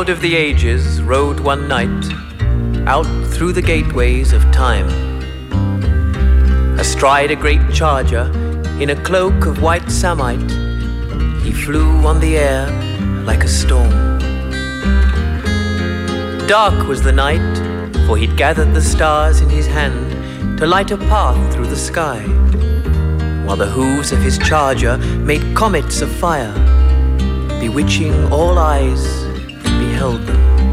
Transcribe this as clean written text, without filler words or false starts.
Lord of the Ages rode one night out through the gateways of time. Astride a great charger, in a cloak of white samite, he flew on the air like a storm. Dark was the night, for he'd gathered the stars in his hand to light a path through the sky, while the hooves of his charger made comets of fire, bewitching all eyes that beheld them.